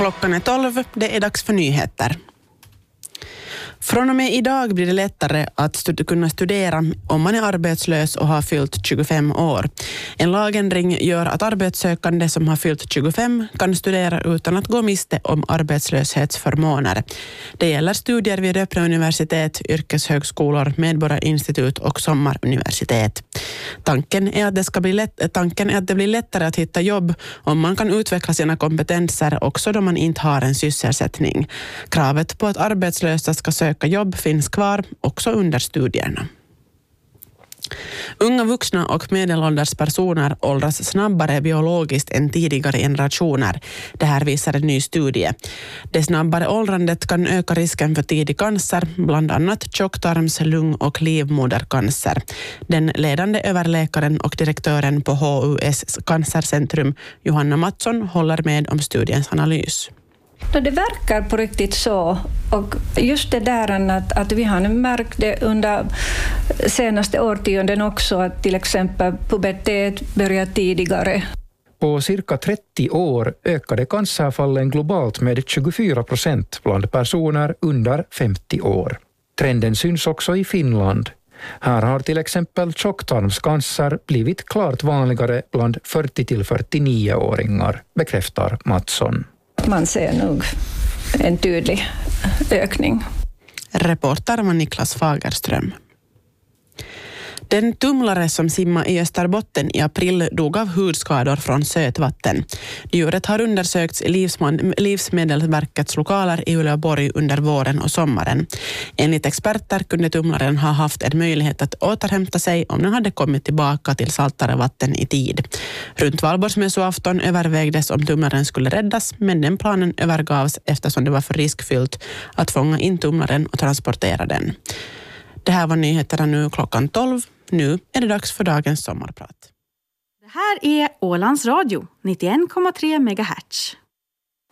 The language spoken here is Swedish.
Klockan är 12, det är dags för nyheter. Från och med idag blir det lättare att kunna studera om man är arbetslös och har fyllt 25 år. En lagändring gör att arbetssökande som har fyllt 25 kan studera utan att gå miste om arbetslöshetsförmåner. Det gäller studier vid öppna universitet, yrkeshögskolor, medborgarinstitut och sommaruniversitet. Tanken är att det blir lättare att hitta jobb om man kan utveckla sina kompetenser också då man inte har en sysselsättning. Kravet på att arbetslösa ska söka jobb finns kvar också under studierna. Unga vuxna och medelålders personer åldras snabbare biologiskt än tidigare generationer. Det här visar en ny studie. Det snabbare åldrandet kan öka risken för tidig cancer, bland annat tjocktarms-, lung- och livmodercancer. Den ledande överläkaren och direktören på HUS cancercentrum, Johanna Mattsson, håller med om studiens analys. Det verkar på riktigt så, och just det där att vi har märkt det under senaste årtionden också, att till exempel pubertet börjar tidigare. På cirka 30 år ökade cancerfallen globalt med 24% bland personer under 50 år. Trenden syns också i Finland. Här har till exempel tjocktarmscancer blivit klart vanligare bland 40-49-åringar, bekräftar Mattsson. Man ser nog en tydlig ökning. Reporter var Niklas Fagerström. Den tumlare som simmade i Österbotten i april dog av hudskador från sötvatten. Djuret har undersökts i Livsmedelsverkets lokaler i Uleåborg under våren och sommaren. Enligt experter kunde tumlaren ha haft en möjlighet att återhämta sig om den hade kommit tillbaka till saltare vatten i tid. Runt valborgsmässoafton övervägdes om tumlaren skulle räddas, men den planen övergavs eftersom det var för riskfyllt att fånga in tumlaren och transportera den. Det här var nyheterna nu klockan 12. Nu är det dags för dagens sommarprat. Det här är Ålands Radio, 91,3 MHz.